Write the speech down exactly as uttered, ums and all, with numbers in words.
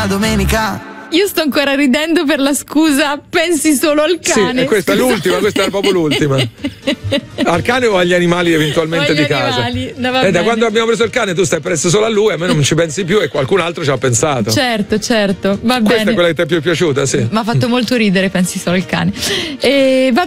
la domenica. Io sto ancora ridendo per la scusa, pensi solo al cane. Sì, questa è l'ultima, questa era proprio l'ultima. Al cane o agli animali eventualmente agli di casa? Animali. No, eh, da quando abbiamo preso il cane tu stai presso solo a lui, a me non ci pensi più e qualcun altro ci ha pensato. Certo, certo, va Questa bene. è quella che ti è più piaciuta, sì. Mi ha fatto molto ridere, pensi solo al cane. E va